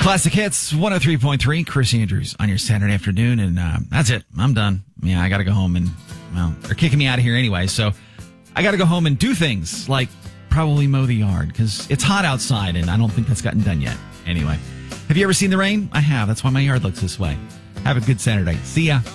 Classic Hits, 103.3, Chris Andrews on your Saturday afternoon. And that's it. I'm done. Yeah, I got to go home and, well, they're kicking me out of here anyway. So I got to go home and do things like probably mow the yard because it's hot outside and I don't think that's gotten done yet. Anyway, have you ever seen the rain? I have. That's why my yard looks this way. Have a good Saturday. See ya.